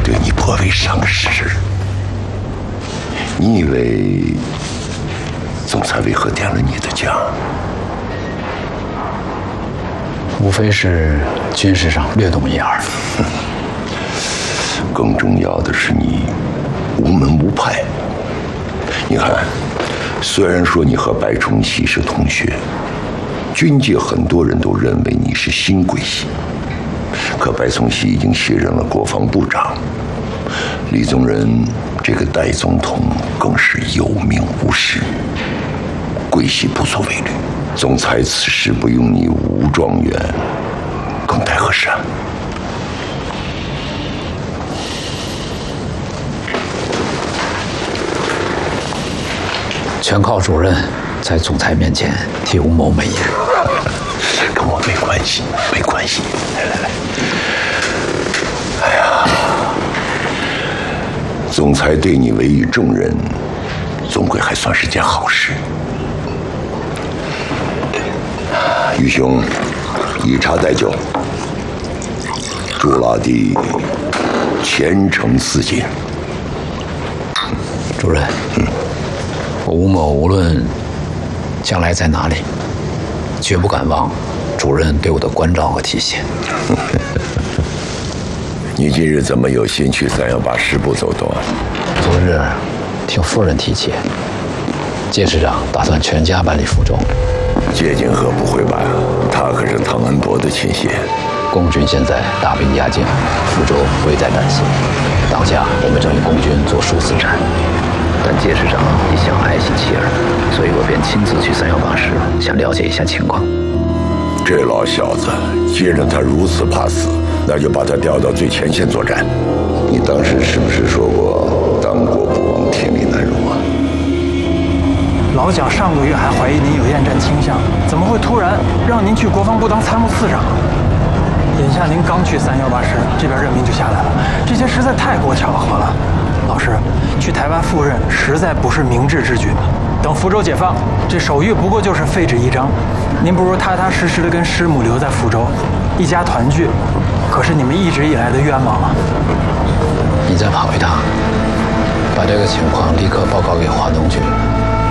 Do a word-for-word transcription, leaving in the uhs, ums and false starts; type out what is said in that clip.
对你颇为赏识。你以为总裁为何点了你的奖？ 无非是军事上略懂一二。 更重要的是你无门无派。你看，虽然说你和白崇禧是同学，军界很多人都认为你是新桂系，可白崇禧已经卸任了国防部长，李宗仁这个代总统更是有名无实，桂系不足为虑。总裁此时不用你武状元，更待何时啊？ 全靠主任在总裁面前替吴某美颜。 跟我没关系，没关系。来来来，哎呀，总裁对你委以重任，总归还算是件好事。愚兄，以茶代酒，祝老弟前程似锦。 主任，嗯。吴某无论将来在哪里，绝不敢忘主任对我的关照和提携。 你今日怎么有心去三幺八师部走动啊？ 昨日听夫人提起，介师长打算全家搬离福州。 介景和不会吧？他可是唐恩伯的亲信。 共军现在大兵压境，福州危在旦夕。当下我们正与共军做殊死战。但介师长一向爱惜妻儿，所以我便亲自去三幺八师，想了解一下情况。 这老小子，既然他如此怕死，那就把他调到最前线作战。你当时是不是说过“当国不忘，天理难容”啊？ 老蒋上个月还怀疑您有厌战倾向，怎么会突然让您去国防部当参谋次长？眼下您刚去三幺八师，这边任命就下来了，这些实在太过巧合了。老师，去台湾赴任实在不是明智之举。等福州解放，这手谕不过就是废纸一张，您不如踏踏实实的跟师母留在福州，一家团聚，可是你们一直以来的愿望啊。 你再跑一趟，把这个情况立刻报告给华东局。